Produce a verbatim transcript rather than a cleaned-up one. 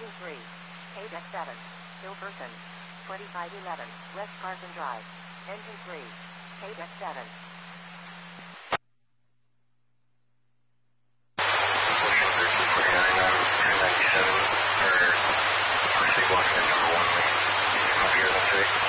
Engine three. K D E C seven. Hilverton. twenty-five eleven. West Carson Drive. Engine three. K D E C seven. ninety-seven, or First Washington number one, copy here, that's right.